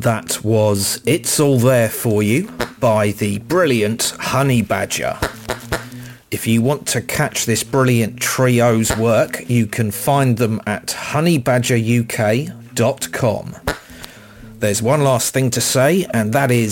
That was It's All There For You by the brilliant Honey Badger. If you want to catch this brilliant trio's work, you can find them at honeybadgeruk.com. There's one last thing to say, and that is